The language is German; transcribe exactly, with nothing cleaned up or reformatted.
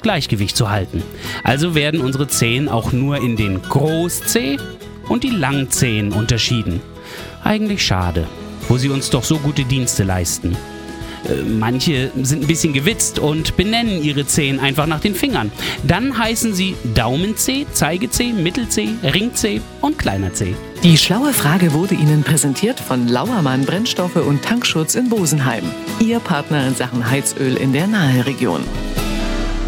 Gleichgewicht zu halten. Also werden unsere Zehen auch nur in den Großzeh und die Langzehen unterschieden. Eigentlich schade, wo sie uns doch so gute Dienste leisten. Manche sind ein bisschen gewitzt und benennen ihre Zehen einfach nach den Fingern. Dann heißen sie Daumenzeh, Zeigezeh, Mittelzeh, Ringzeh und kleiner Zeh. Die schlaue Frage wurde Ihnen präsentiert von Lauermann Brennstoffe und Tankschutz in Bosenheim. Ihr Partner in Sachen Heizöl in der Naheregion.